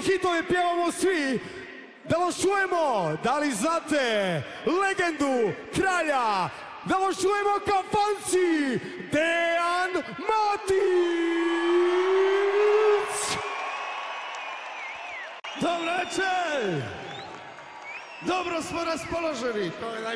ove hitove pjevamo svi. Da vas čujemo, da li znate legendu kralja, da vas čujemo kafanci, Dejan Matić! Dobro večer! Dobro smo raspoloženi, to je